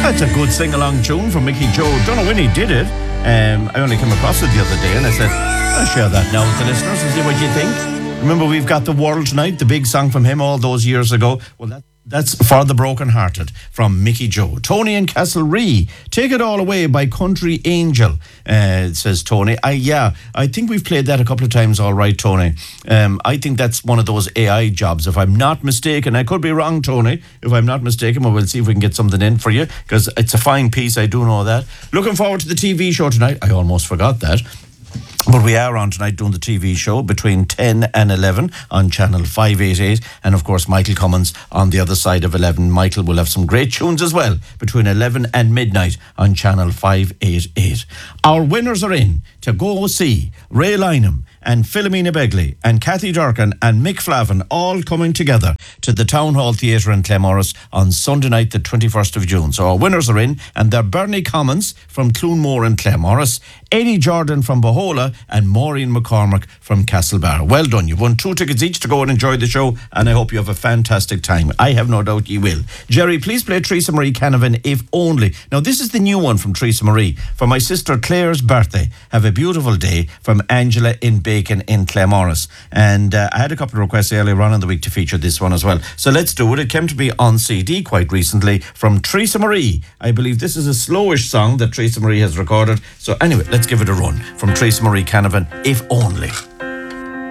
That's a good sing-along tune from Mickey Joe. Don't know when he did it. I only came across it the other day and I said, I'll share that now with the listeners and see what you think. Remember, we've got The World Tonight, the big song from him all those years ago. Well, that's For the Broken-Hearted from Mickey Joe. Tony in Castlerea, Take It All Away by Country Angel, says Tony. I think we've played that a couple of times, all right, Tony. I think that's one of those AI jobs, if I'm not mistaken. I could be wrong, Tony. If I'm not mistaken, but we'll see if we can get something in for you, because it's a fine piece, I do know that. Looking forward to the TV show tonight. I almost forgot that. But we are on tonight doing the TV show between 10 and 11 on Channel 588. And of course, Michael Cummins on the other side of 11. Michael will have some great tunes as well between 11 and midnight on Channel 588. Our winners are in to go see Ray Lynham and Philomena Begley and Kathy Durkin and Mick Flavin all coming together to the Town Hall Theatre in Claremorris on Sunday night, the 21st of June. So our winners are in, and they're Bernie Commons from Cloonmore in Claremorris, Eddie Jordan from Bohola, and Maureen McCormick from Castlebar. Well done. You've won 2 tickets each to go and enjoy the show, and I hope you have a fantastic time. I have no doubt you will. Jerry, please play Teresa Marie Canavan, If Only. Now, this is the new one from Teresa Marie. For my sister Claire's birthday, have a beautiful day, from Angela in Bacon in Claremorris. And I had a couple of requests earlier on in the week to feature this one as well. So let's do it. It came to be on CD quite recently from Teresa Marie. I believe this is a slowish song that Teresa Marie has recorded. So anyway, let's give it a run from Teresa Marie Canavan, If Only.